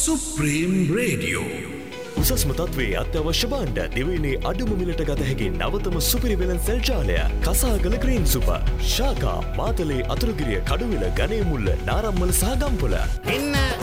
Supreme Radio. උසස්ම තත්ත්වයේ අත්‍යවශ්‍ය භාණ්ඩ දිවයිනේ අඩුම මිලට ගත හැකි නවතම සුපිරි වෙළඳ සෙල් ජාලය කසාගල ග්‍රීන් සුපර් ශාකා මාතලේ අතුරුගිරිය කඩුවිල ගණේමුල්ල නාරම්මල සහ ගම්පොළ එන්න